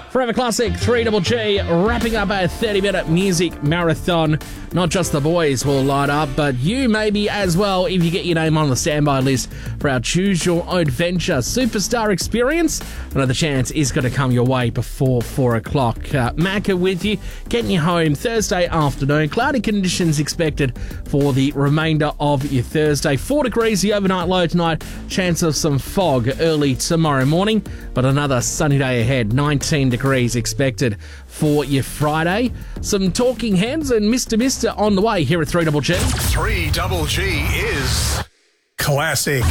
Forever Classic 3GG, wrapping up our 30-minute music marathon. Not just the boys will light up, but you maybe as well if you get your name on the standby list for our Choose Your Adventure Superstar Experience. Another chance is going to come your way before 4 o'clock. Macca with you, getting you home Thursday afternoon. Cloudy conditions expected for the remainder of your Thursday. 4 degrees the overnight low tonight. Chance of some fog early tomorrow morning, but another sunny day ahead. 19 degrees expected for your Friday. Some Talking Heads and Mr. Mister on the way here at 3GG. 3GG is classic.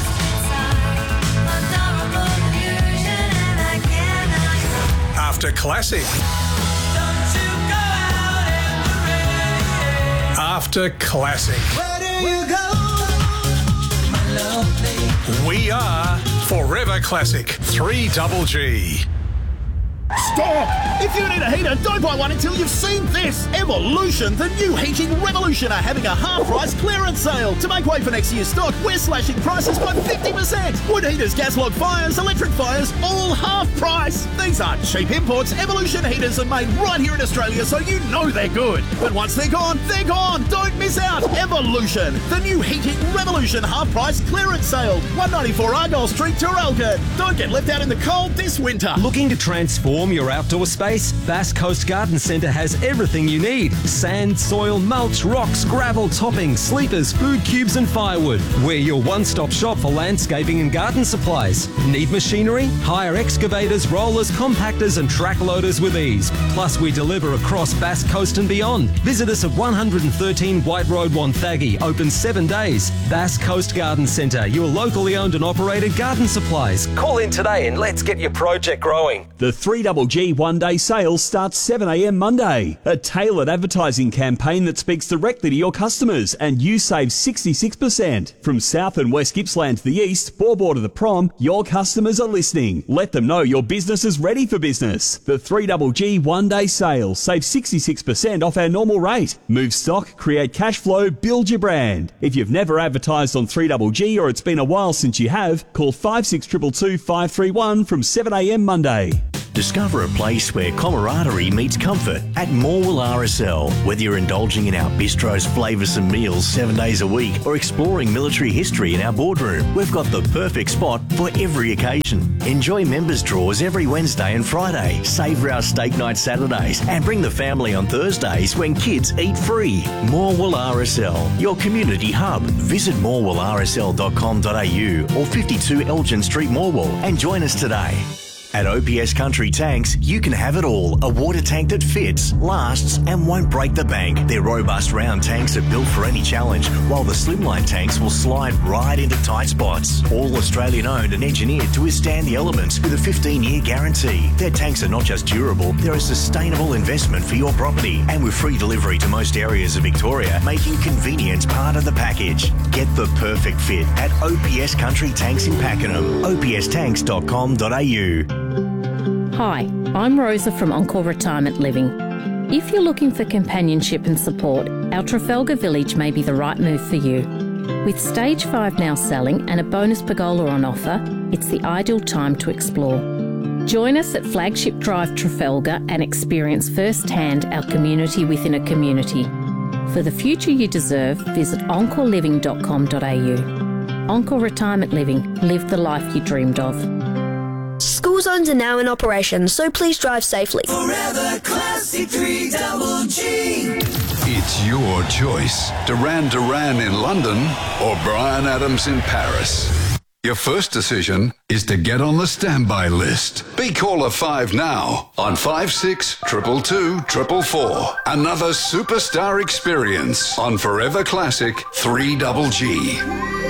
After classic. After classic. Where do you go, my lovely? We are Forever Classic 3GG. Stop! If you need a heater, don't buy one until you've seen this. Evolution, the new heating revolution, are having a half-price clearance sale. To make way for next year's stock, we're slashing prices by 50%. Wood heaters, gas log fires, electric fires, all half price. These aren't cheap imports. Evolution heaters are made right here in Australia, so you know they're good. But once they're gone, they're gone. Don't miss out. Evolution, the new heating revolution half-price clearance sale. 194 Argyle Street, Traralgon. Don't get left out in the cold this winter. Looking to transform your outdoor space? Bass Coast Garden Centre has everything you need. Sand, soil, mulch, rocks, gravel, toppings, sleepers, food cubes and firewood. We're your one-stop shop for landscaping and garden supplies. Need machinery? Hire excavators, rollers, compactors and track loaders with ease. Plus we deliver across Bass Coast and beyond. Visit us at 113 White Road, Wonthaggi. Open 7 days. Bass Coast Garden Centre, your locally owned and operated garden supplies. Call in today and let's get your project growing. The 3GG one-day sale starts 7 a.m. Monday. A tailored advertising campaign that speaks directly to your customers, and you save 66%. From South and West Gippsland to the east, Borbor to the Prom, your customers are listening. Let them know your business is ready for business. The 3GG one-day sale. Save 66% off our normal rate. Move stock, create cash flow, build your brand. If you've never advertised on 3GG or it's been a while since you have, call 56222 531 from 7 a.m. Monday. Discover a place where camaraderie meets comfort at Morwell RSL. Whether you're indulging in our bistro's flavoursome meals 7 days a week or exploring military history in our boardroom, we've got the perfect spot for every occasion. Enjoy members' draws every Wednesday and Friday, savour our steak night Saturdays and bring the family on Thursdays when kids eat free. Morwell RSL, your community hub. Visit morwellrsl.com.au or 52 Elgin Street, Morwell and join us today. At OPS Country Tanks, you can have it all. A water tank that fits, lasts and won't break the bank. Their robust round tanks are built for any challenge, while the slimline tanks will slide right into tight spots. All Australian owned and engineered to withstand the elements with a 15-year guarantee. Their tanks are not just durable, they're a sustainable investment for your property. And with free delivery to most areas of Victoria, making convenience part of the package. Get the perfect fit at OPS Country Tanks in Pakenham. opstanks.com.au. Hi, I'm Rosa from Encore Retirement Living. If you're looking for companionship and support, our Trafalgar Village may be the right move for you. With Stage 5 now selling and a bonus pergola on offer, it's the ideal time to explore. Join us at Flagship Drive Trafalgar and experience firsthand our community within a community. For the future you deserve, visit encoreliving.com.au. Encore Retirement Living. Live the life you dreamed of. School zones are now in operation, so please drive safely. Forever Classic 3GG. It's your choice. Duran Duran in London or Bryan Adams in Paris. Your first decision is to get on the standby list. Be caller 5 now on 5622 444. Another superstar experience on Forever Classic 3GG.